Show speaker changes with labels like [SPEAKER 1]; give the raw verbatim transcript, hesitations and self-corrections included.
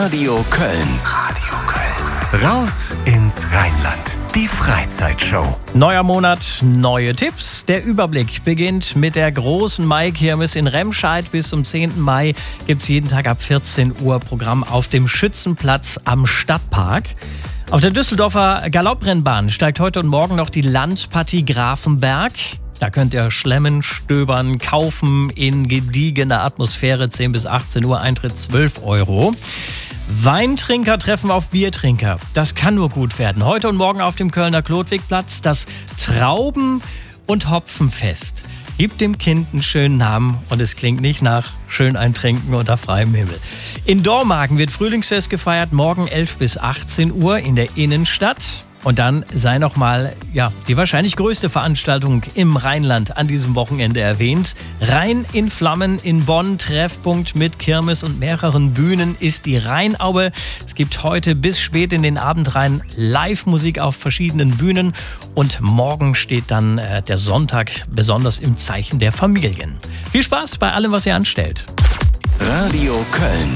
[SPEAKER 1] Radio Köln. Radio Köln. Raus ins Rheinland. Die Freizeitshow.
[SPEAKER 2] Neuer Monat, neue Tipps. Der Überblick beginnt mit der großen Maikirmes in Remscheid. Bis zum zehnten Mai gibt es jeden Tag ab vierzehn Uhr Programm auf dem Schützenplatz am Stadtpark. Auf der Düsseldorfer Galopprennbahn steigt heute und morgen noch die Landpartie Grafenberg. Da könnt ihr schlemmen, stöbern, kaufen in gediegener Atmosphäre. zehn bis achtzehn Uhr, Eintritt zwölf Euro. Weintrinker treffen auf Biertrinker. Das kann nur gut werden. Heute und morgen auf dem Kölner Klotwigplatz das Trauben- und Hopfenfest. Gibt dem Kind einen schönen Namen und es klingt nicht nach schön eintrinken unter freiem Himmel. In Dormagen wird Frühlingsfest gefeiert, morgen elf bis achtzehn Uhr in der Innenstadt. Und dann sei noch mal ja, die wahrscheinlich größte Veranstaltung im Rheinland an diesem Wochenende erwähnt. Rhein in Flammen in Bonn, Treffpunkt mit Kirmes und mehreren Bühnen ist die Rheinaue. Es gibt heute bis spät in den Abend rein Live-Musik auf verschiedenen Bühnen. Und morgen steht dann äh, der Sonntag besonders im Zeichen der Familien. Viel Spaß bei allem, was ihr anstellt.
[SPEAKER 1] Radio Köln.